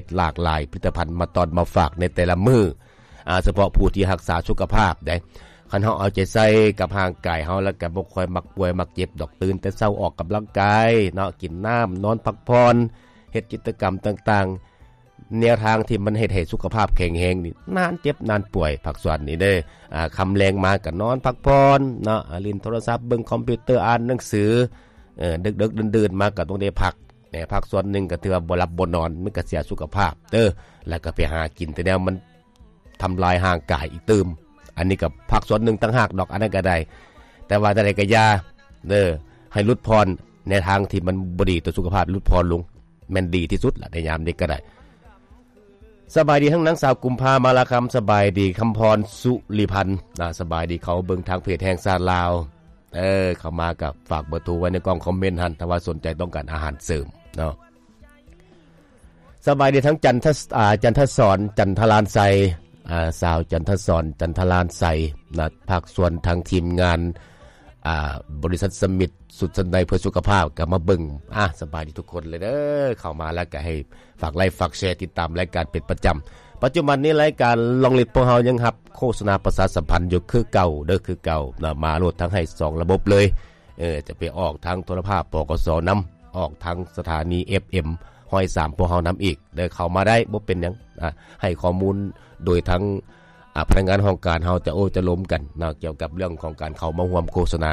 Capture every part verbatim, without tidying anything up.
หลากหลายผลิตภัณฑ์มาตอนมาฝากในแต่ละมื้ออ่าเฉพาะผู้ที่รักษาสุขภาพได้คันเฮาเอาใจใส่กับร่างกายเฮาแล้วก็บ่ค่อยมักป่วยมักเจ็บดอกตื่นแต่เช้าออกกำลังกายเนาะกินน้ำนอนพักผ่อนเฮ็ดกิจกรรมต่างๆแนวทางที่มันเฮ็ดให้สุขภาพแข็งแรงนี่นานเจ็บนานป่วยพักส่วนนี่เด้ออ่าคำแรงมาก็นอนพักผ่อนเนาะเล่นโทรศัพท์เบิ่งคอมพิวเตอร์อ่านหนังสือเออดึกๆดื่นๆมาก็ต้องได้พักแหน่พักส่วนนึงก็ถือว่าบ่หลับบ่นอนมันก็เสียสุขภาพเด้อแล้วก็ไปหากินแต่แนวมันทำลายร่างกายอีกเติมอันนี้กับพักส่วนนึงต่างหากดอกอันนั้นก็ได้แต่ว่าแต่ใดก็อย่าเด้อให้ลดพรในทางที่มันบ่ดีต่อสุขภาพลดพรลงแม่นดีที่สุดล่ะในยามนี้ก็ได้สบายดีทั้งนางสาวกุมภามาลาคำสบายดีคำพรสุริพันธ์นะสบายดีเขาเบิ่งทางเพจแห่งซาลาวเออเข้ามากับฝากเบอร์โทรไว้ในกล่องคอมเมนต์หั่นถ้าว่าสนใจต้องการอาหารเสริมเนาะสบายดีทั้งจันทอ่าจันทสอนจันทลานไซอ่าสาวจันทสอนจันทลานไซนะภาคส่วนทางทีมงานอ่าบริษัทสมิธสุดสันใดเพื่อสุขภาพก็มาเบิ่งอ่ะสบายดีทุกคนเลยเด้อเข้ามาแล้วก็ให้ฝากไลค์ฝากแชร์ติดตามรายการเป็นประจำปัจจุบันนี้รายการลองลิดพวกเฮายังรับโฆษณาประชาสัมพันธ์อยู่คือเก่าเด้อคือเก่านะมาโหลดทั้งให้สองระบบเลยเออจะไปออกทางโทรภาพปกสนำออกทางสถานี เอฟ เอ็ม ห้อยสามพวกเฮานำอีกเด้อเข้ามาได้บ่เป็นหยังอ่ะให้ข้อมูลโดยทั้งอ่าพนักงานห้องการเฮาจะโอ้จะล้มกันนะเกี่ยวกับเรื่องของการเข้ามาร่วมโฆษณา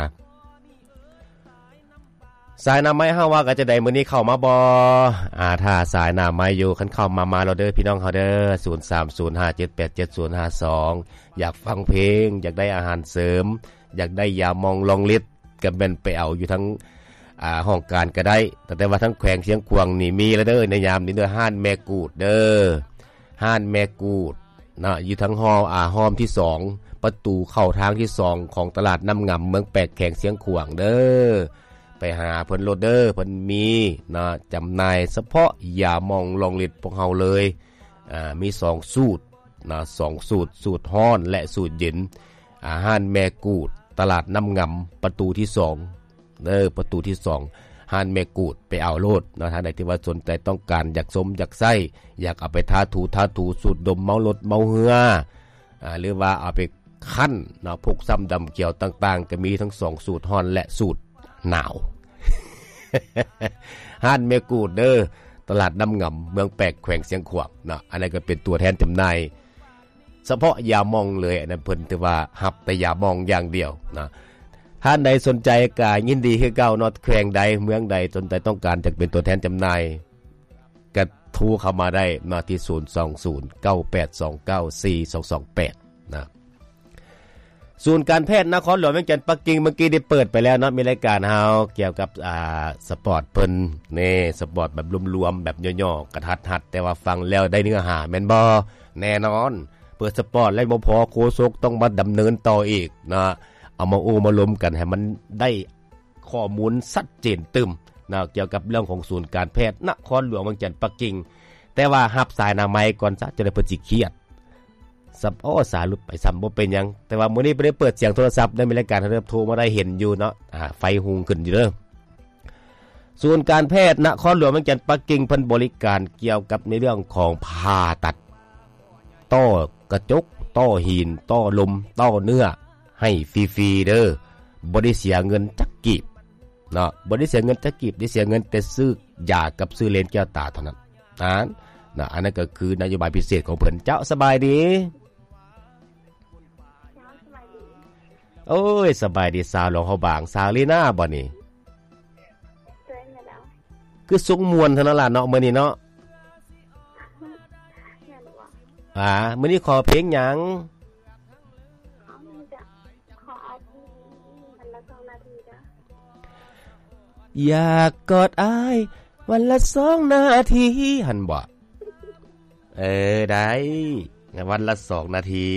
สายน้ำไม้เฮาว่าก็จะได้มื้อนี้เข้ามาบ่อ่าถ้าสายน้ำไม้อยู่คันเข้ามามาเราเด้อพี่น้องเฮาเด้อศูนย์ สาม ศูนย์ ห้า เจ็ด แปด เจ็ด ศูนย์ ห้า สองอยากฟังเพลงอยากได้อาหารเสริมอยากได้ยามองลองฤทธิ์ก็แม่นไปเอาอยู่ทั้งอ่าห้องการก็ได้แต่แต่ว่าทั้งแขวงเชียงขวางนี่มีแล้วเด้อในยามนี้เด้อห้านแม่กูดเด้อห้านแม่กูดนะอยู่ทั้งฮออ่าห้อมที่สองประตูเข้าทางที่สองของตลาดน้ำงำเมืองแปดแขวงเชียงขวางเด้อไปหาเพิ่นโลดเดอร์เพิ่นมีนะจำหน่ายเฉพาะอย่ามองลองฤทธิ์พวกเฮาเลยอ่ามีสองสูตรนะสองสูตรสูตรร้อนและสูตรเย็นอาหารแม่กูดตลาดน้ำงำประตูที่สองเด้อประตูที่สองห้านแม่กูดไปเอาโลดนะท่านใดที่ว่าสนใจต้องการอยากสมอยากไส้อยากเอาไปทาถูทาถูสูตรดมเมารถเมาเหืออ่าหรือว่าเอาไปคั่นนะพวกซ้ำดำเขียวต่างๆก็มีทั้งสองสูตรร้อนและสูตรหนาว ห้านแม่กูดเด้อตลาดน้ำงำเมืองแปกแขวงเสียงขวางนะอันนั้นก็เป็นตัวแทนจำหน่ายเฉพาะยามองเลยอันนั้นเพิ่นถือว่าหับแต่ยามองอย่างเดียวนะท่านใดสนใจก็ยินดีคือเก่าเนาะแขวงใดเมืองใดสนใจต้องการจะเป็นตัวแทนจำหน่ายก็โทรเข้ามาได้มาที่ศูนย์ สอง ศูนย์ เก้า แปด สอง เก้า สี่ สอง สอง แปดนะศูนย์การแพทย์นครหลวงเวียงจันทน์ปักกิ่งเมื่อกี้ได้เปิดไปแล้วเนาะมีรายการเฮาเกี่ยวกับอ่าสปอร์ตเพิ่นนี่สปอร์ตแบบรวมๆแบบย่อๆกระทัดๆแต่ว่าฟังแล้วได้เนื้อหาแม่นบ่แน่นอนเปิดสปอร์ตแล้วบ่พอโฆษกต้องมาดำเนินต่ออีกนะเอามาโอ้มาล้มกันให้มันได้ข้อมูลชัดเจนตึมนะเกี่ยวกับเรื่องของศูนย์การแพทย์นครหลวงเวียงจันทน์ปักกิ่งแต่ว่ารับสายหน้าไมค์ก่อนซะจะได้เพิ่นสิเครียดสับอ้อสายหลุดไปซ้ำบ่เป็นหยังแต่ว่ามื้อนี้บ่ได้เปิดเสียงโทรศัพท์ได้มีรายการเริ่มโทรมาได้เห็นอยู่เนาะอ่าไฟหุงขึ้นอยู่เด้อศูนย์การแพทย์นครหลวงเวียงจันทน์ปักกิ่งเพิ่นบริการเกี่ยวกับในเรื่องของผ่าตัดต้อกระจกต้อหินต้อลมต้อเนื้อให้ฟรีๆเด้อบ่ได้เสียเงินจักกีบเนาะบ่ได้เสียเงินจักกีบได้เสียเงินแต่ซื้อยากับซื้อเลนส์แก้วตาเท่านั้นอ่านนะอันนั้นก็คือนโยบายพิเศษของเพิ่นเจ้าสบายดีโอ้ยสบายดีสาวหลวงเฮาบางสาวลีน่าบ่นี่คือสุกมวนเท่านั้นล่ะเนาะมื้อนี้เนาะอ่ามื้อนี้ขอเพลงหยังอยากกอดอ้ายวันละสองนาทีหั่นบ่เออได้วันละสองนาที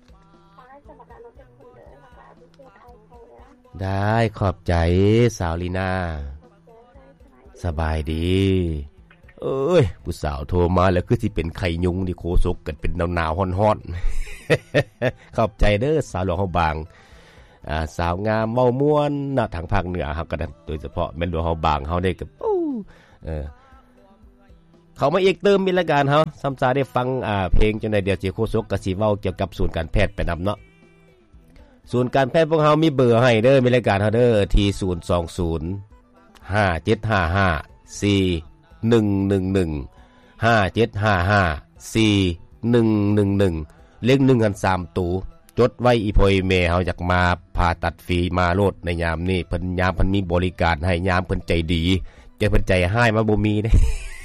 ได้ขอบใจสาวลีน่าสบายดีเอ้ยผู้สาวโทรมาแล้วคือสิเป็นไข่ยุงนี่โคซกกันเป็นหนาวๆฮ้อนๆขอบใจเด้อสาวหลวงเฮาบางอ่าสาวงามเว้าม่วนณทางภาคเหนือเฮาก็โดยเฉพาะแม่นหลวงเฮาบางเฮาได้กับเออเขามาอีกเติมมีรายการเฮาซ้ำซาได้ฟังอ่าเพลงจังได๋เดี๋ยวสิโคศกก็สิเว้าเกี่ยวกับศูนย์การแพทย์ไปนำเนาะศูนย์การแพทย์พวกเฮามีเบอร์ให้เด้อมีรายการเฮาเด้อที่ศูนย์ สอง ศูนย์ ห้า เจ็ด ห้า ห้า สี่ หนึ่ง หนึ่ง หนึ่ง ห้า เจ็ด ห้า ห้า สี่ หนึ่ง หนึ่ง หนึ่งเลขหนึ่งกันสามตูจดไว้อีพ่ออีแม่เฮาอยากมาผ่าตัดฟรีมาโลดในยามนี้เพิ่นยามเพิ่นมีบริการให้ยามเพิ่นใจดีจะเพิ่นใจให้มาบ่มีเด้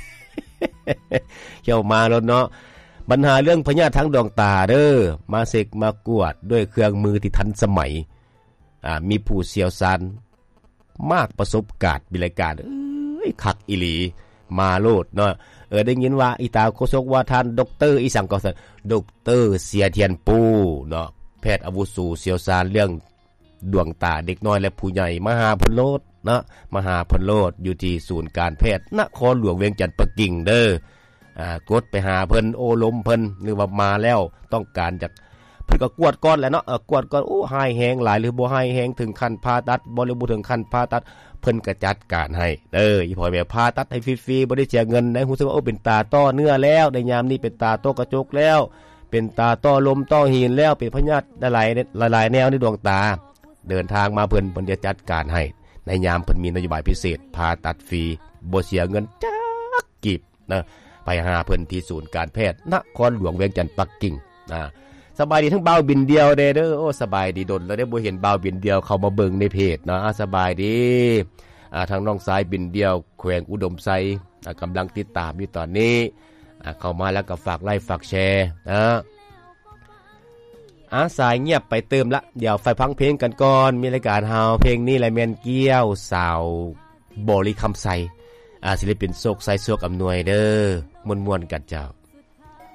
เข้ามาแล้วเนาะปัญหาเรื่องพยาธิทางดวงตาเด้อมาเสกมากวดด้วยเครื่องมือที่ทันสมัยอ่ามีผู้เชี่ยวชาญมากประสบการณ์มีรายการเอ้ยคักอีหลีมาโลดเนาะเออได้ยินว่าอีตาโคศกว่าท่านดรอีสังก็ซั่นดรเสียเทียนปูเนาะแพทย์อาวุโสเชี่ยวชาญเรื่องดวงตาเด็กน้อยและผู้ใหญ่มหาพลโลดนะมหาพลโลดอยู่ที่ศูนย์การแพทย์นครหลวงเวียงจันทน์ปักกิ่งเด้ออ่ากดไปหาเพิ่นโอลมเพิ่นหรือว่ามาแล้วต้องการจากเพิ่นก็กวดก่อนแหละเนาะเออกวดก่อนโอ้หายแฮงหลายหรือบ่หายแฮงถึงขั้นผ่าตัดบ่หรือบ่ถึงขั้นผ่าตัดเพิ่นก็จัดการให้เด้ออีพ่อแม่ผ่าตัดให้ฟรีๆบ่ได้เสียเงินได้รู้สึกว่าโอ้เป็นตาต้อเนื้อแล้วในยามนี้เป็นตาต้อกระจกแล้วเป็นตาต้อลมต้อหินแล้วเป็นพยาธิหลายๆหลายๆแนวในดวงตาเดินทางมาเพิ่นเพิ่นจะจัดการให้ในยามเพิ่นมีนโยบายพิเศษผ่าตัดฟรีบ่เสียเงินจักกิบนะไปหาเพิ่นที่ศูนย์การแพทย์นครหลวงเวียงจันทน์ปักกิ่งนะสบายดีทั้งเบาบินเดียวเด้อเด้อโอ้สบายดีดนแล้วได้บ่เห็นเบาบินเดียวเข้ามาเบิ่งในเพจเนาะสบายดีอ่าทางน้องสายบินเดียวแขวงอุดมไซอ่ากำลังติดตามอยู่ตอนนี้อ่าเข้ามาแล้วก็ฝากไลค์ฝากแชร์นะอาสายเงียบไปเติมละเดี๋ยวไฟฟังเพลงกันก่อนมีรายการเฮาเพลงนี้แหละแม่นเกี้ยวสาวบริคำไซอ่าศิลปินโศกไซโศกอำนวยเด้อม่วนๆกันเจ้า